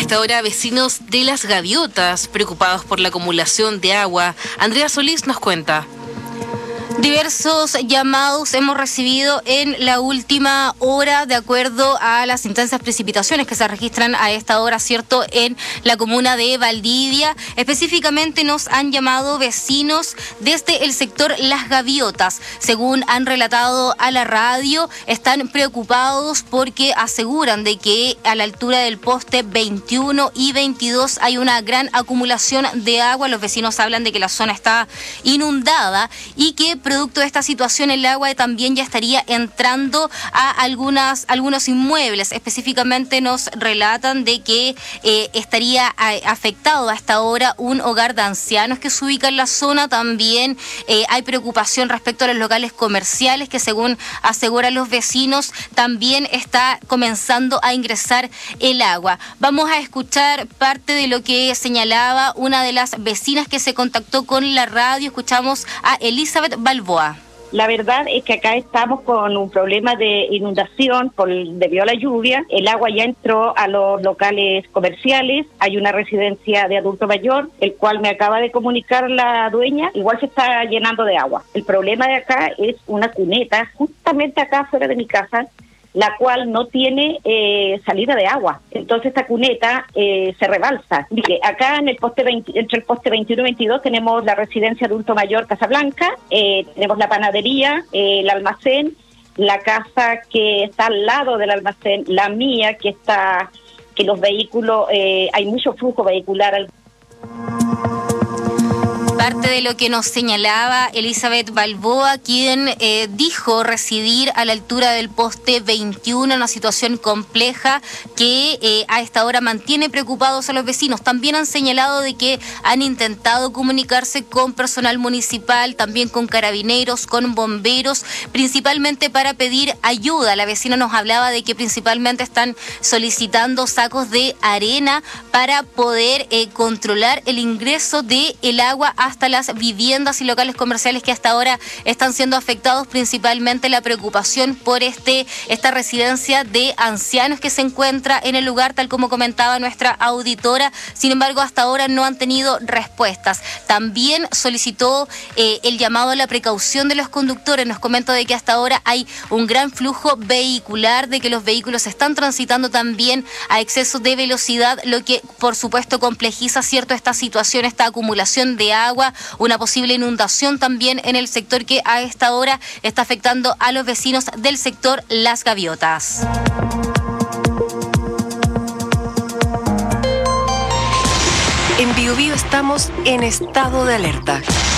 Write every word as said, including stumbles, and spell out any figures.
esta hora, vecinos de Las Gaviotas, preocupados por la acumulación de agua. Andrea Solís nos cuenta. Diversos llamados hemos recibido en la última hora de acuerdo a las intensas precipitaciones que se registran a esta hora, ¿cierto?, en la comuna de Valdivia. Específicamente nos han llamado vecinos desde el sector Las Gaviotas. Según han relatado a la radio, están preocupados porque aseguran de que a la altura del poste veintiuno y veintidós hay una gran acumulación de agua. Los vecinos hablan de que la zona está inundada y que producto de esta situación el agua también ya estaría entrando a algunas algunos inmuebles. Específicamente nos relatan de que eh, estaría a, afectado hasta ahora un hogar de ancianos que se ubica en la zona. También eh, hay preocupación respecto a los locales comerciales que, según aseguran los vecinos, también está comenzando a ingresar el agua. Vamos a escuchar parte de lo que señalaba una de las vecinas que se contactó con la radio. Escuchamos a Elizabeth Balboa. La verdad es que acá estamos con un problema de inundación por debido a la lluvia. El agua ya entró a los locales comerciales. Hay una residencia de adulto mayor, el cual me acaba de comunicar la dueña. Igual se está llenando de agua. El problema de acá es una cuneta justamente acá fuera de mi casa, la cual no tiene eh, salida de agua. Entonces esta cuneta eh, se rebalsa. Mire, acá en el poste veinte, entre el poste veintiuno y veintidós tenemos la residencia adulto mayor Casablanca, eh, tenemos la panadería, eh, el almacén, la casa que está al lado del almacén, la mía que está, que los vehículos, eh, hay mucho flujo vehicular. Parte de lo que nos señalaba Elizabeth Balboa, quien eh, dijo residir a la altura del poste veintiuno, una situación compleja que eh, a esta hora mantiene preocupados a los vecinos. También han señalado de que han intentado comunicarse con personal municipal, también con carabineros, con bomberos, principalmente para pedir ayuda. La vecina nos hablaba de que principalmente están solicitando sacos de arena para poder eh, controlar el ingreso del agua a hasta las viviendas y locales comerciales que hasta ahora están siendo afectados, principalmente la preocupación por este esta residencia de ancianos que se encuentra en el lugar, tal como comentaba nuestra auditora. Sin embargo, hasta ahora no han tenido respuestas. También solicitó eh, el llamado a la precaución de los conductores. Nos comenta de que hasta ahora hay un gran flujo vehicular, de que los vehículos están transitando también a exceso de velocidad, lo que por supuesto complejiza, cierto, esta situación, esta acumulación de agua. Una posible inundación también en el sector que a esta hora está afectando a los vecinos del sector Las Gaviotas. En Biobío estamos en estado de alerta.